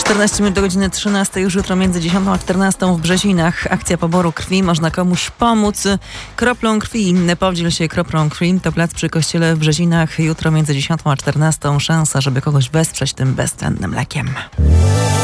14 minut do godziny 13, już jutro między 10 a 14 w Brzezinach. Akcja poboru krwi. Można komuś pomóc kroplą krwi. Podziel się kroplą krwi. To plac przy kościele w Brzezinach. Jutro między 10 a 14 szansa, żeby kogoś wesprzeć tym bezcennym lekiem.